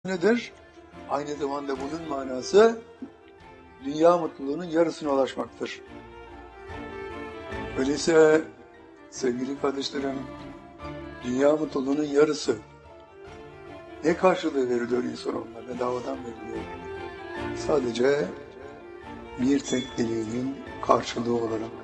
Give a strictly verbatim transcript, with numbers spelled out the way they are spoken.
nedir? Aynı zamanda bunun manası dünya mutluluğunun yarısına ulaşmaktır. Öyleyse sevgili kardeşlerim, dünya mutluluğunun yarısı ne karşılığı veriliyor insanoğluna? Bedavadan veriliyor. Sadece bir tek dileğinin karşılığı olarak.